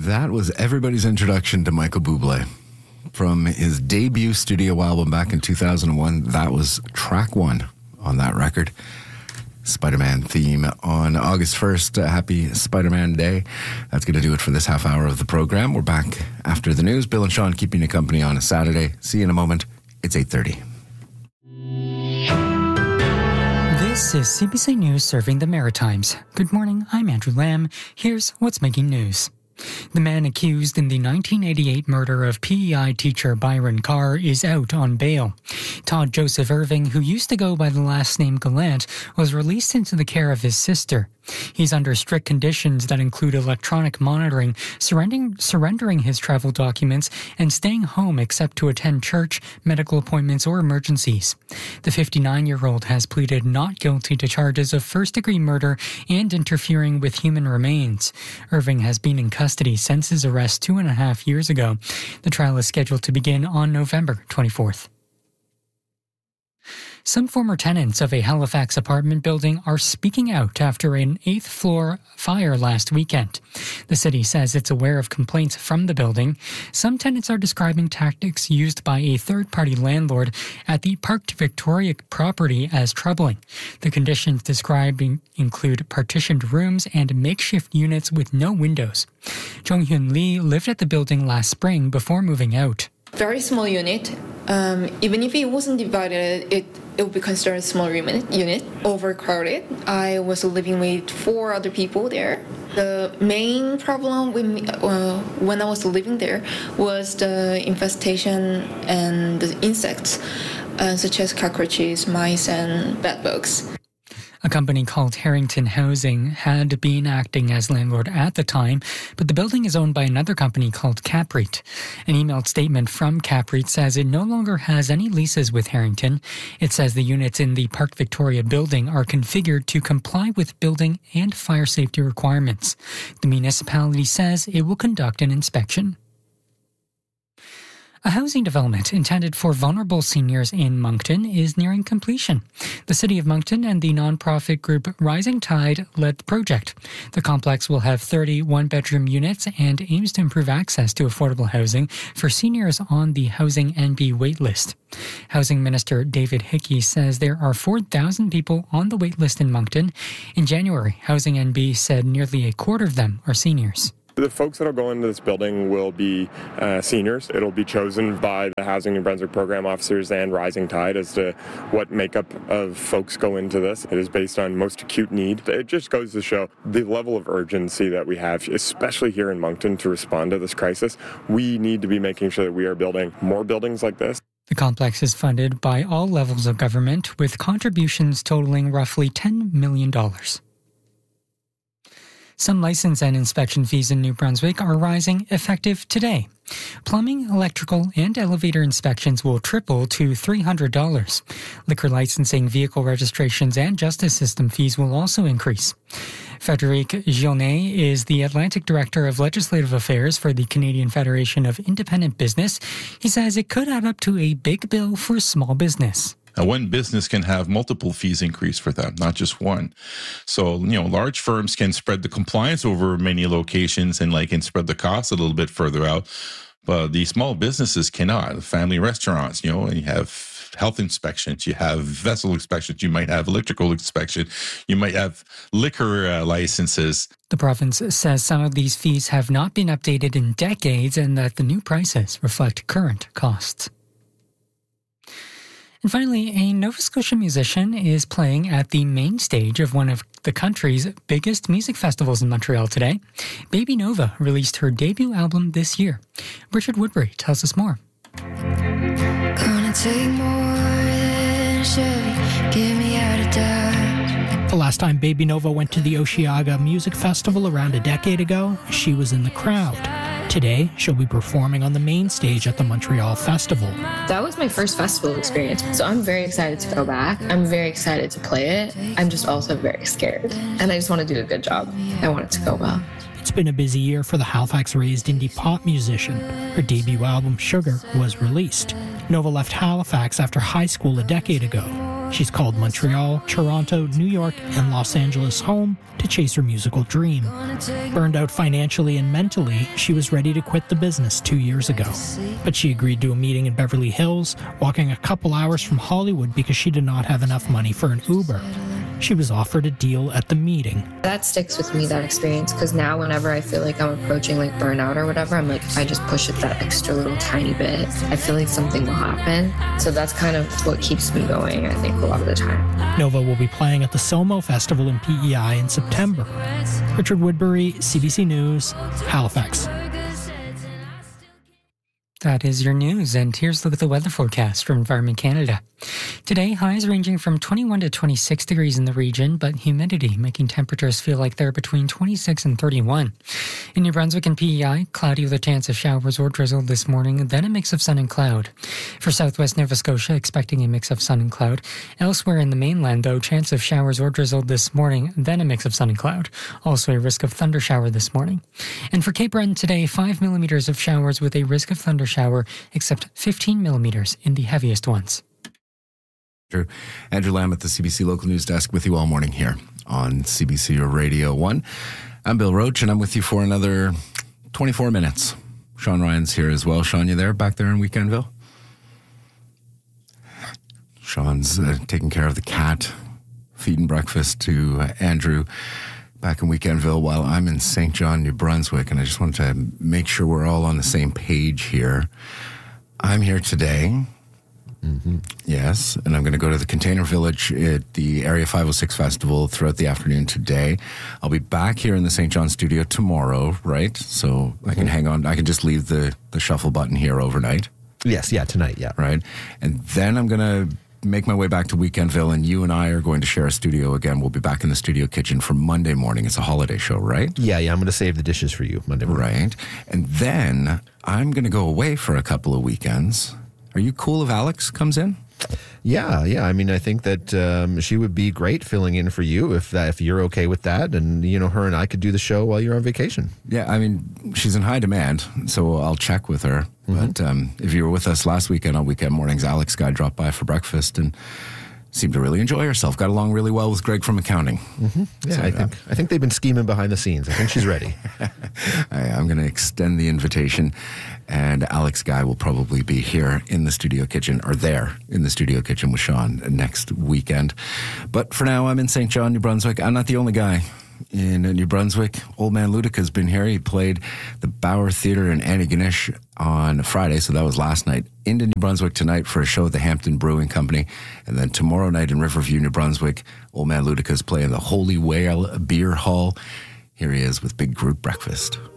That was everybody's introduction to Michael Bublé. From his debut studio album back in 2001, that was track one on that record. Spider-Man theme on August 1st. Happy Spider-Man Day. That's going to do it for this half hour of the program. We're back after the news. Bill and Sean keeping you company on a Saturday. See you in a moment. It's 8:30. This is CBC News serving the Maritimes. Good morning, I'm Andrew Lamb. Here's what's making news. The man accused in the 1988 murder of PEI teacher Byron Carr is out on bail. Todd Joseph Irving, who used to go by the last name Gallant, was released into the care of his sister. He's under strict conditions that include electronic monitoring, surrendering his travel documents, and staying home except to attend church, medical appointments, or emergencies. The 59-year-old has pleaded not guilty to charges of first-degree murder and interfering with human remains. Irving has been in custody since his arrest 2.5 years ago. The trial is scheduled to begin on November 24th. Some former tenants of a Halifax apartment building are speaking out after an 8th-floor fire last weekend. The city says it's aware of complaints from the building. Some tenants are describing tactics used by a third-party landlord at the Park Victoria property as troubling. The conditions described include partitioned rooms and makeshift units with no windows. Jong-Hyun Lee lived at the building last spring before moving out. Very small unit. Even if it wasn't divided, it would be considered a small unit. Overcrowded. I was living with 4 other people there. The main problem with me, when I was living there was the infestation and the insects, such as cockroaches, mice, and bedbugs. A company called Harrington Housing had been acting as landlord at the time, but the building is owned by another company called CapREIT. An emailed statement from CapREIT says it no longer has any leases with Harrington. It says the units in the Park Victoria building are configured to comply with building and fire safety requirements. The municipality says it will conduct an inspection. A housing development intended for vulnerable seniors in Moncton is nearing completion. The City of Moncton and the nonprofit group Rising Tide led the project. The complex will have 30 one-bedroom units and aims to improve access to affordable housing for seniors on the Housing NB waitlist. Housing Minister David Hickey says there are 4,000 people on the waitlist in Moncton. In January, Housing NB said nearly a quarter of them are seniors. The folks that will go into this building will be seniors. It'll be chosen by the Housing New Brunswick program officers and Rising Tide as to what makeup of folks go into this. It is based on most acute need. It just goes to show the level of urgency that we have, especially here in Moncton, to respond to this crisis. We need to be making sure that we are building more buildings like this. The complex is funded by all levels of government, with contributions totaling roughly $10 million. Some license and inspection fees in New Brunswick are rising effective today. Plumbing, electrical, and elevator inspections will triple to $300. Liquor licensing, vehicle registrations, and justice system fees will also increase. Frédéric Gionnet is the Atlantic Director of Legislative Affairs for the Canadian Federation of Independent Business. He says it could add up to a big bill for small business. One business can have multiple fees increase for them, not just one. So, large firms can spread the compliance over many locations and can spread the costs a little bit further out. But the small businesses cannot. Family restaurants, and you have health inspections, you have vessel inspections, you might have electrical inspection, you might have liquor licenses. The province says some of these fees have not been updated in decades and that the new prices reflect current costs. And finally, a Nova Scotia musician is playing at the main stage of one of the country's biggest music festivals in Montreal today. Baby Nova released her debut album this year. Richard Woodbury tells us more. Gonna take more than a Chevy, get me out of Dodge. The last time Baby Nova went to the Osheaga Music Festival around a decade ago, she was in the crowd. Today, she'll be performing on the main stage at the Montreal Festival. That was my first festival experience, so I'm very excited to go back. I'm very excited to play it. I'm just also very scared, and I just want to do a good job. I want it to go well. It's been a busy year for the Halifax-raised indie pop musician. Her debut album, Sugar, was released. Nova left Halifax after high school a decade ago. She's called Montreal, Toronto, New York, and Los Angeles home to chase her musical dream. Burned out financially and mentally, she was ready to quit the business 2 years ago. But she agreed to a meeting in Beverly Hills, walking a couple hours from Hollywood because she did not have enough money for an Uber. She was offered a deal at the meeting. That sticks with me, that experience, because now whenever I feel like I'm approaching like burnout or whatever, I'm like, if I just push it that extra little tiny bit, I feel like something will happen. So that's kind of what keeps me going, I think, a lot of the time. Nova will be playing at the SOMO Festival in PEI in September. Richard Woodbury, CBC News, Halifax. That is your news, and here's a look at the weather forecast from Environment Canada. Today, highs ranging from 21 to 26 degrees in the region, but humidity making temperatures feel like they're between 26 and 31. In New Brunswick and PEI, cloudy with a chance of showers or drizzle this morning, then a mix of sun and cloud. For southwest Nova Scotia, expecting a mix of sun and cloud. Elsewhere in the mainland, though, chance of showers or drizzle this morning, then a mix of sun and cloud. Also a risk of thunder shower this morning. And for Cape Breton today, 5 millimeters of showers with a risk of thunder shower, except 15 millimeters in the heaviest ones. Andrew Lamb at the CBC Local News Desk with you all morning here on CBC Radio 1. I'm Bill Roach, and I'm with you for another 24 minutes. Sean Ryan's here as well. Sean, you there? Back there in Weekendville? Sean's taking care of the cat, feeding breakfast to Andrew back in Weekendville while I'm in St. John, New Brunswick, and I just wanted to make sure we're all on the same page here. I'm here today. Mm-hmm. Yes, and I'm going to go to the Container Village at the Area 506 Festival throughout the afternoon today. I'll be back here in the St. John studio tomorrow, right? So I can hang on. I can just leave the shuffle button here overnight. Yes, yeah, tonight, yeah. Right, and then I'm going to make my way back to Weekendville, and you and I are going to share a studio again. We'll be back in the studio kitchen for Monday morning. It's a holiday show, right? Yeah, I'm going to save the dishes for you Monday morning. Right, and then I'm going to go away for a couple of weekends. Are you cool if Alex comes in? Yeah. I mean, I think that she would be great filling in for you if you're okay with that. And, her and I could do the show while you're on vacation. Yeah, I mean, she's in high demand, so I'll check with her. Mm-hmm. But if you were with us last weekend on Weekend Mornings, Alex Guy dropped by for breakfast and seemed to really enjoy herself. Got along really well with Greg from accounting. Mm-hmm. Yeah, so, I think they've been scheming behind the scenes. I think she's ready. I'm going to extend the invitation, and Alex Guy will probably be here in the studio kitchen, or there in the studio kitchen with Sean next weekend. But for now, I'm in St. John, New Brunswick. I'm not the only guy in New Brunswick. Old Man Ludika's been here. He played the Bauer Theatre in Antigonish on Friday, so that was last night. Into New Brunswick tonight for a show at the Hampton Brewing Company, and then tomorrow night in Riverview, New Brunswick, Old Man Ludika's playing the Holy Whale Beer Hall. Here he is with Big Group Breakfast.